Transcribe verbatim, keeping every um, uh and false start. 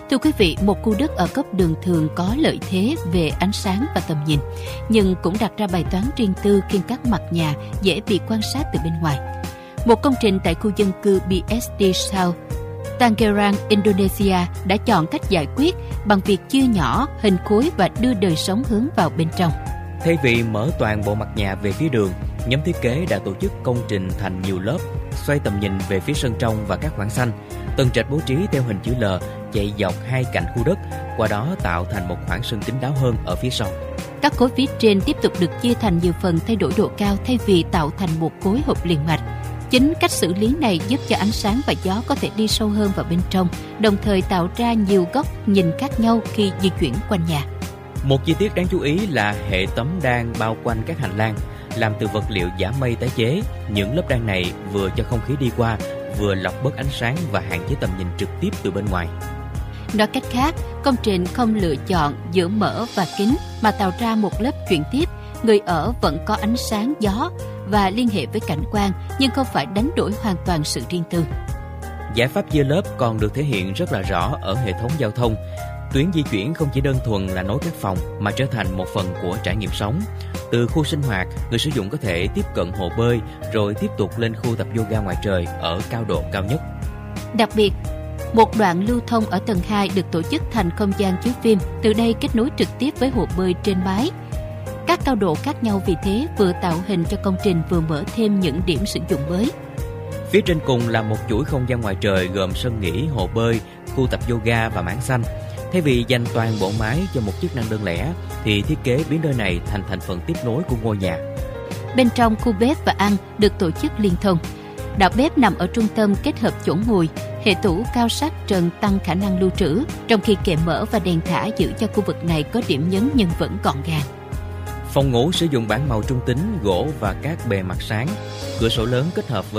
Thưa quý vị, một khu đất ở cấp đường thường có lợi thế về ánh sáng và tầm nhìn, nhưng cũng đặt ra bài toán riêng tư khi các mặt nhà dễ bị quan sát từ bên ngoài. Một công trình tại khu dân cư bê ét đê South, Tangerang, Indonesia đã chọn cách giải quyết bằng việc chia nhỏ hình khối và đưa đời sống hướng vào bên trong. Thay vì mở toàn bộ mặt nhà về phía đường, nhóm thiết kế đã tổ chức công trình thành nhiều lớp, xoay tầm nhìn về phía sân trong và các khoảng xanh. Tầng trệt bố trí theo hình chữ L chạy dọc hai cạnh khu đất, qua đó tạo thành một khoảng sân kín đáo hơn ở phía sau. Các khối phía trên tiếp tục được chia thành nhiều phần thay đổi độ cao thay vì tạo thành một khối hộp liền mạch. Chính cách xử lý này giúp cho ánh sáng và gió có thể đi sâu hơn vào bên trong, đồng thời tạo ra nhiều góc nhìn khác nhau khi di chuyển quanh nhà. Một chi tiết đáng chú ý là hệ tấm đan bao quanh các hành lang, làm từ vật liệu giả mây tái chế. Những lớp đan này vừa cho không khí đi qua, vừa lọc bớt ánh sáng và hạn chế tầm nhìn trực tiếp từ bên ngoài. Nói cách khác, công trình không lựa chọn giữa mở và kín mà tạo ra một lớp chuyển tiếp. Người ở vẫn có ánh sáng, gió và liên hệ với cảnh quan, nhưng không phải đánh đổi hoàn toàn sự riêng tư. Giải pháp chia lớp còn được thể hiện rất là rõ ở hệ thống giao thông. Tuyến di chuyển không chỉ đơn thuần là nối các phòng mà trở thành một phần của trải nghiệm sống. Từ khu sinh hoạt, người sử dụng có thể tiếp cận hồ bơi rồi tiếp tục lên khu tập yoga ngoài trời ở cao độ cao nhất. Đặc biệt, một đoạn lưu thông ở tầng hai được tổ chức thành không gian chiếu phim, từ đây kết nối trực tiếp với hồ bơi trên mái. Các cao độ khác nhau vì thế vừa tạo hình cho công trình vừa mở thêm những điểm sử dụng mới. Phía trên cùng là một chuỗi không gian ngoài trời gồm sân nghỉ, hồ bơi, khu tập yoga và mảng xanh. Thay vì dành toàn bộ mái cho một chức năng đơn lẻ, thì thiết kế biến nơi này thành thành phần tiếp nối của ngôi nhà. Bên trong khu bếp và ăn được tổ chức liên thông. Đạo bếp nằm ở trung tâm kết hợp chỗ ngồi, hệ tủ cao sát trần tăng khả năng lưu trữ, trong khi kệ mở và đèn thả giữ cho khu vực này có điểm nhấn nhưng vẫn gọn gàng. Phòng ngủ sử dụng bảng màu trung tính, gỗ và các bề mặt sáng. Cửa sổ lớn kết hợp với